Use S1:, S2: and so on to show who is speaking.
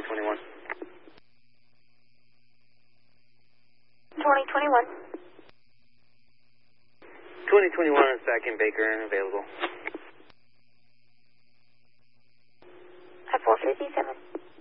S1: 2021.
S2: 2021.
S1: 2021 is back in Baker and available.
S2: At 457.